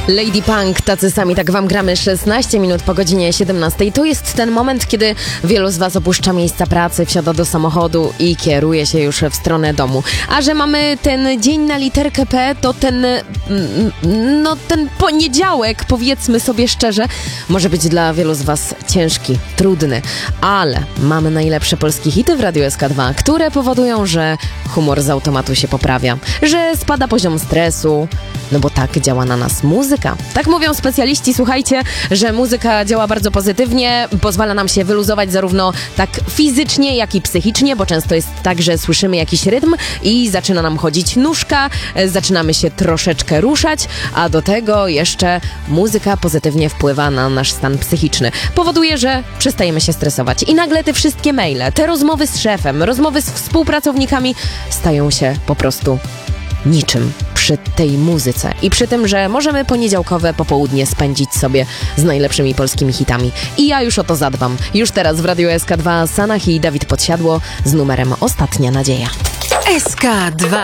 Lady Punk, tacy sami, tak wam gramy 16 minut po godzinie 17. To jest ten moment, kiedy wielu z was opuszcza miejsca pracy, wsiada do samochodu i kieruje się już w stronę domu. A że mamy ten dzień na literkę P, to ten poniedziałek, powiedzmy sobie szczerze, może być dla wielu z was ciężki, trudny, ale mamy najlepsze polskie hity w Radiu SK2, które powodują, że humor z automatu się poprawia, że spada poziom stresu, no bo tak działa na nas muzyka. Tak mówią specjaliści, słuchajcie, że muzyka działa bardzo pozytywnie, pozwala nam się wyluzować zarówno tak fizycznie, jak i psychicznie, bo często jest tak, że słyszymy jakiś rytm i zaczyna nam chodzić nóżka, zaczynamy się troszeczkę ruszać, a do tego jeszcze muzyka pozytywnie wpływa na nasz stan psychiczny. Powoduje, że przestajemy się stresować i nagle te wszystkie maile, te rozmowy z szefem, rozmowy z współpracownikami stają się po prostu niczym przy tej muzyce i przy tym, że możemy poniedziałkowe popołudnie spędzić sobie z najlepszymi polskimi hitami. I ja już o to zadbam. Już teraz w Radiu SK2 Sanach i Dawid Podsiadło z numerem Ostatnia Nadzieja. SK2